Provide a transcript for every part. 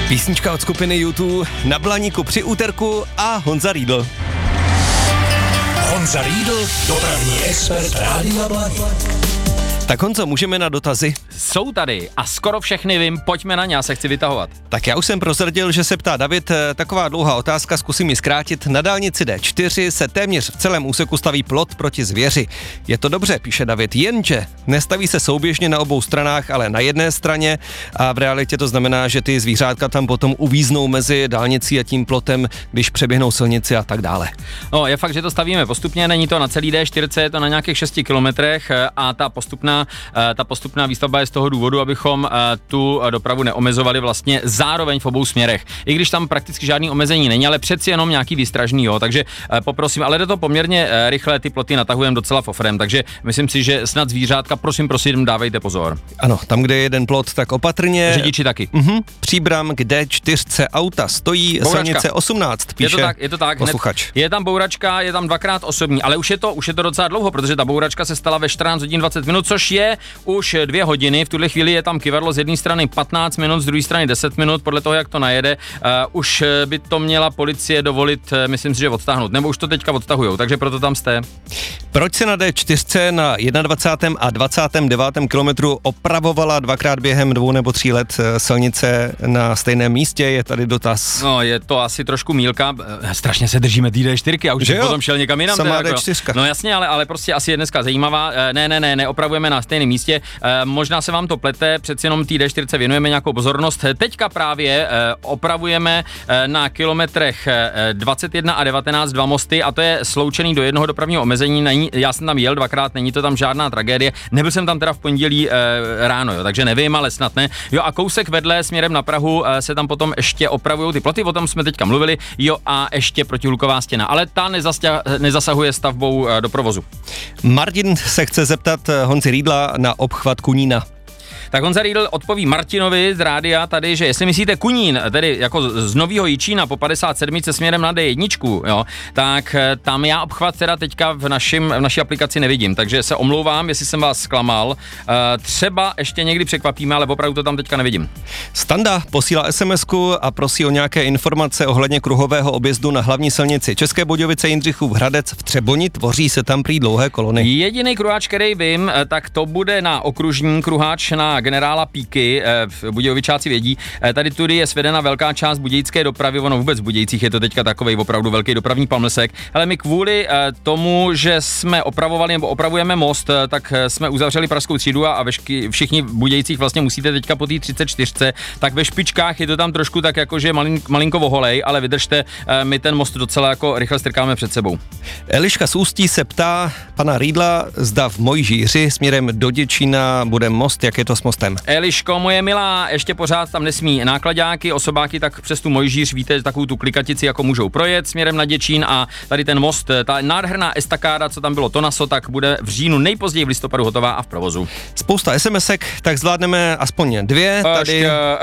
Písnička od skupiny YouTube na Blaníku při úterku a Honza Riedl. Honza Riedl, dopravní expert Rádia Blaník. Tak Honzo, můžeme na dotazy? Jsou tady a skoro všechny vím, pojďme na ně, já se chci vytahovat. Tak já už jsem prozradil, že se ptá David, taková dlouhá otázka, zkusím ji zkrátit. Na dálnici D4 se téměř v celém úseku staví plot proti zvěři. Je to dobře, píše David, jenže nestaví se souběžně na obou stranách, ale na jedné straně a v realitě to znamená, že ty zvířátka tam potom uvíznou mezi dálnicí a tím plotem, když přeběhnou silnici a tak dále. No, je fakt, že to stavíme postupně, není to na celý D4, je to na nějakých 6 kilometrech a ta postupná výstavba je z toho důvodu, abychom tu dopravu neomezovali vlastně zároveň v obou směrech. I když tam prakticky žádný omezení není, ale přeci jenom nějaký výstražný, jo, takže poprosím, ale jde to poměrně rychle, ty ploty natahujeme docela fofrem, takže myslím si, že snad zvířátka, prosím, dávejte pozor. Ano, tam, kde je jeden plot, tak opatrně. Řidiči taky. Příbram, kde 4 auta stojí, bouračka. Silnice 18, píše je to tak, posluchač. Je tam bouračka, je tam 2x osobní, ale už je to docela dlouho, protože ta bouračka se stala ve 14 hodin 20 minut, což je už 2 hodiny, v tuhle chvíli je tam kyvadlo z jedné strany 15 minut, z druhé strany 10 minut, podle toho, jak to najede, už by to měla policie dovolit, myslím si, že odtáhnout, nebo už to teďka odtahujou, takže proto tam jste. Proč se na D4 na 21. a 29. kilometru opravovala 2krát během 2 nebo 3 let silnice na stejném místě, je tady dotaz. No, je to asi trošku mýlka, strašně se držíme té D4 a už jsem potom šel někam jinam. Samá D4. No jasně, ale prostě asi je dneska zajímavá, ne, opravujeme na stejném místě, možná se vám to plete, přeci jenom té D4 věnujeme nějakou pozornost, teďka právě opravujeme na kilometrech 21 a 19 2 mosty a to je sloučený do jednoho dopravního omezení, já jsem tam jel 2krát, není to tam žádná tragédie, nebyl jsem tam teda v pondělí ráno, jo, takže nevím, ale snad ne. Jo a kousek vedle směrem na Prahu se tam potom ještě opravují ty ploty, o tom jsme teďka mluvili, jo a ještě protihluková stěna, ale ta nezasahuje stavbou do provozu. Martin se chce zeptat Honzi Riedla na obchvat Kunína. Tak Honza Riedl odpoví Martinovi z rádia tady, že jestli myslíte Kunín, tedy jako z Nového Jičína po 57 směrem na D1, jo, tak tam já obchvat teda teďka v naší aplikaci nevidím, takže se omlouvám, jestli jsem vás zklamal. Třeba ještě někdy překvapíme, ale opravdu to tam teďka nevidím. Standa posílá SMS-ku a prosí o nějaké informace ohledně kruhového objezdu na hlavní silnici České Budějovice, Jindřichův Hradec v Třeboni, tvoří se tam prý dlouhé kolony. Jediný kruháč, který vím, tak to bude na okružní kruháč na generála Píky, Budějovičáci vědí, tady tudy je svedena velká část budějické dopravy, ono vůbec v Budějcích je to teďka takovej opravdu velký dopravní pamlsek, ale my kvůli tomu, že jsme opravovali nebo opravujeme most, tak jsme uzavřeli pražskou třídu a všichni v Budějcích vlastně musíte teďka po té 34, tak ve špičkách je to tam trošku tak jakože malinko voholej, ale vydržte, my ten most docela jako rychle strkáme před sebou. Eliška z Ústí se ptá pana Riedla, zda v Mojžíři směrem do Děčína bude most, jak je to s mostem. Eliško, moje milá, ještě pořád tam nesmí nákladáky, osobáky, tak přes tu Mojžíř, víte, takovou tu klikatici jako můžou projet směrem na Děčín a tady ten most, ta nádherná estakáda, co tam bylo Tonaso, tak bude v říjnu, nejpozději v listopadu hotová a v provozu. Spousta SMSek, tak zvládneme aspoň 2. Tady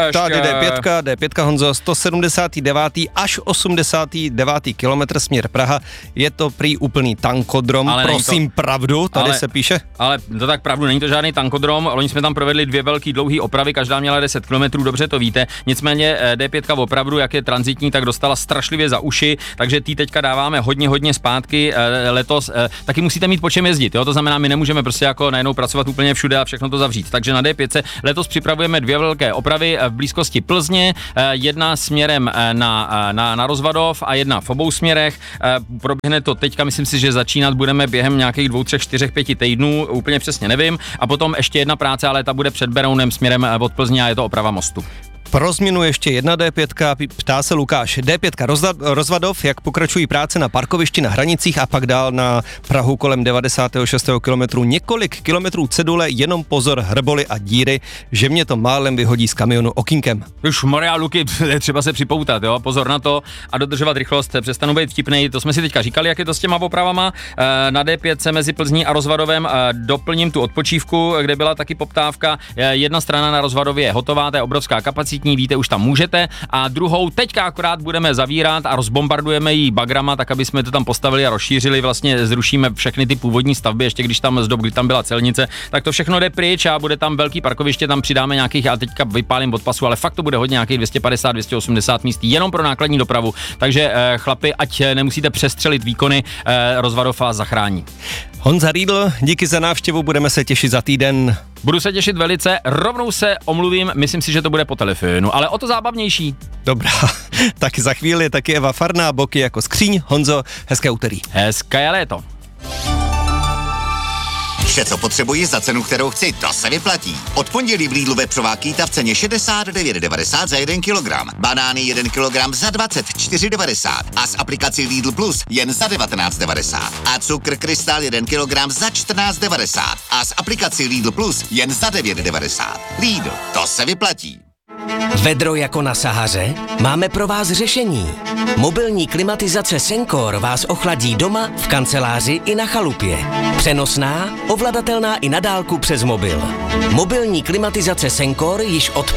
D5 Honzo, 179. až 89. kilometr směr Praha. Je to prý úplný tankodrom, ale prosím pravdu, tady se píše. Ale to tak pravdu, není to žádný tankodrom, loni jsme tam provedli 2 velký dlouhý opravy, každá měla 10 km, dobře to víte, nicméně D5 opravdu, jak je tranzitní, tak dostala strašlivě za uši, takže tý teďka dáváme hodně zpátky letos, taky musíte mít po čem jezdit, jo? To znamená, my nemůžeme prostě jako najednou pracovat úplně všude a všechno to zavřít, takže na D5 letos připravujeme 2 velké opravy v blízkosti Plzně, jedna směrem na Rozvadov a jedna v obou směrech, proběhne to teďka, myslím si, že začínat budeme během nějakých 2, 3, 4, 5 týdnů, úplně přesně nevím, a potom ještě jedna práce, ale ta bude před Berounem směrem od Plzně a je to oprava mostu. Pro změnu ještě jedna D5, ptá se Lukáš. D5 Rozvadov, jak pokračují práce na parkovišti na Hranicích a pak dál na Prahu kolem 96. kilometru. Několik kilometrů cedule, jenom pozor, hrboly a díry, že mě to málem vyhodí z kamionu okýnkem. Už Maria Luky, třeba se připoutat, jo, pozor na to a dodržovat rychlost, přestanu být vtipnej, to jsme si teďka říkali, jak je to s těma opravama. Na D5 mezi Plzní a Rozvadovem doplním tu odpočívku, kde byla taky poptávka. Jedna strana na Rozvadově je hotová, to je obrovská kapacita. tranzitní, víte, už tam můžete. A druhou teďka akorát budeme zavírat a rozbombardujeme ji bagrama, tak aby jsme to tam postavili a rozšířili, vlastně zrušíme všechny ty původní stavby, ještě když tam z dob, kdy tam byla celnice, tak to všechno jde pryč a bude tam velký parkoviště, tam přidáme nějakých, já teďka vypálím od pasu, ale fakt to bude hodně nějakých 250-280 míst jenom pro nákladní dopravu. Takže chlapi, ať nemusíte přestřelit výkony, Rozvadov vás zachrání. Honza Riedl, díky za návštěvu, budeme se těšit za týden. Budu se těšit velice, rovnou se omluvím, myslím si, že to bude po telefonu, ale o to zábavnější. Dobrá, tak za chvíli taky Eva Farná, boky jako skříň. Honzo, hezké úterý. Hezké léto. Vše, co potřebuji za cenu, kterou chci, to se vyplatí. Od pondělí v Lidlu vepřová kýta v ceně 69,90 za 1 kilogram. Banány 1 kilogram za 24,90 a s aplikací Lidl Plus jen za 19,90. A cukr Krystal 1 kilogram za 14,90 a s aplikací Lidl Plus jen za 9,90. Lidl, to se vyplatí. Vedro jako na Sahaře? Máme pro vás řešení. Mobilní klimatizace Sencor vás ochladí doma, v kanceláři i na chalupě. Přenosná, ovladatelná i na dálku přes mobil. Mobilní klimatizace Sencor již od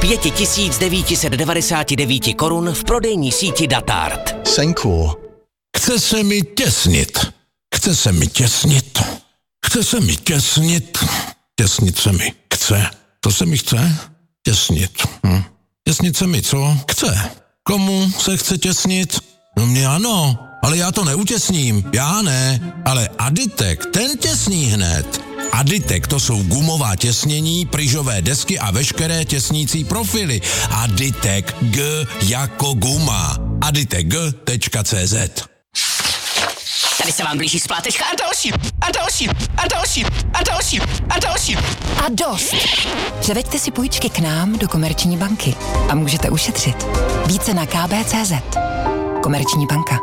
5999 korun v prodejní síti Datart. Sencor. Chce se mi těsnit. Chce se mi těsnit. Chce se mi těsnit. Těsnit se mi chce. To se mi chce? Těsnit. Těsnit se mi co? Chce. Komu se chce těsnit? No mě ano, ale já to neutěsním. Já ne, ale Aditek, ten těsní hned. Aditek, to jsou gumová těsnění, pryžové desky a veškeré těsnící profily. Aditek, G jako guma. aditek.cz. Tady se vám blíží splátečka a další, a další, a další, a další, a další. A dost. Převeďte si půjčky k nám do Komerční banky a můžete ušetřit. Více na kb.cz. Komerční banka.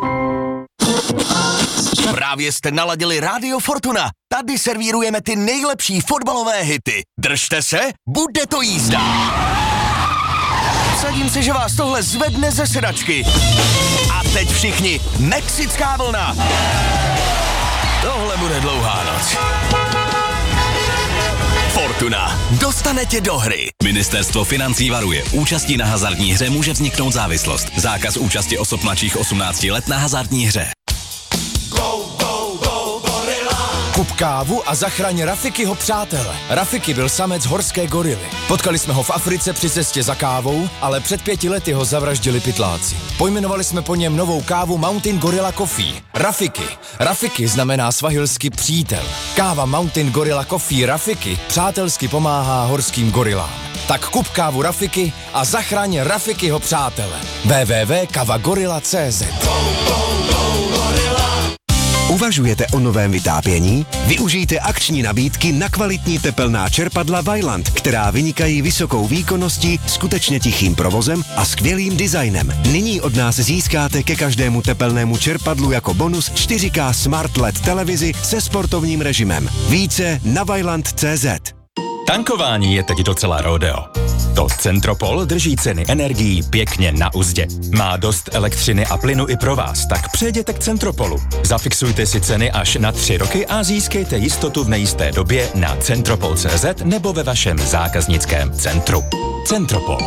Právě jste naladili Rádio Fortuna. Tady servírujeme ty nejlepší fotbalové hity. Držte se, bude to jízda. Vsadím se, že vás tohle zvedne ze sedačky. A teď všichni, mexická vlna. Tohle bude dlouhá noc. Fortuna. Dostane tě do hry. Ministerstvo financí varuje. Účastí na hazardní hře může vzniknout závislost. Zákaz účasti osob mladších 18 let na hazardní hře. Kup kávu a zachraň Rafikyho přátele. Rafiki byl samec horské gorily. Potkali jsme ho v Africe při cestě za kávou, ale před 5 lety ho zavraždili pytláci. Pojmenovali jsme po něm novou kávu Mountain Gorilla Coffee. Rafiki. Rafiki znamená svahilsky přítel. Káva Mountain Gorilla Coffee Rafiki přátelsky pomáhá horským gorilám. Tak kup kávu Rafiki a zachraň Rafikyho přátele. www.kavagorilla.cz. Uvažujete o novém vytápění? Využijte akční nabídky na kvalitní tepelná čerpadla Vaillant, která vynikají vysokou výkonností, skutečně tichým provozem a skvělým designem. Nyní od nás získáte ke každému tepelnému čerpadlu jako bonus 4K Smart LED televizi se sportovním režimem. Více na vaillant.cz. Tankování je teď docela rodeo. To Centropol drží ceny energií pěkně na uzdě. Má dost elektřiny a plynu i pro vás, tak přejděte k Centropolu. Zafixujte si ceny až na 3 roky a získejte jistotu v nejisté době na centropol.cz nebo ve vašem zákaznickém centru. Centropol.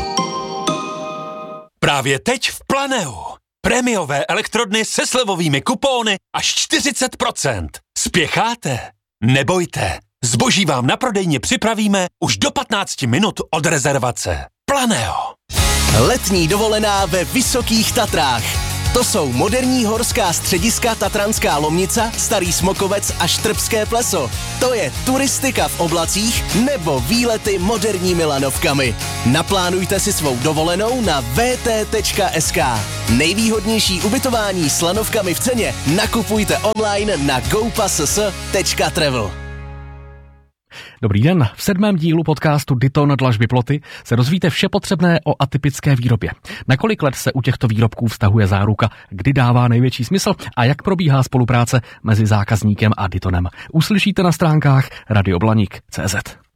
Právě teď v Planeu. Prémiové elektrodny se slevovými kupóny až 40%. Spěcháte? Nebojte. Zboží vám na prodejně připravíme už do 15 minut od rezervace. Planeo. Letní dovolená ve Vysokých Tatrách. To jsou moderní horská střediska Tatranská Lomnica, Starý Smokovec a Štrbské pleso. To je turistika v oblacích nebo výlety moderními lanovkami. Naplánujte si svou dovolenou na vt.sk. Nejvýhodnější ubytování s lanovkami v ceně nakupujte online na gopass.travel. Dobrý den, v 7. dílu podcastu Diton dlažby ploty se dozvíte vše potřebné o atypické výrobě. Na kolik let se u těchto výrobků vztahuje záruka, kdy dává největší smysl a jak probíhá spolupráce mezi zákazníkem a Ditonem. Uslyšíte na stránkách radioblanik.cz.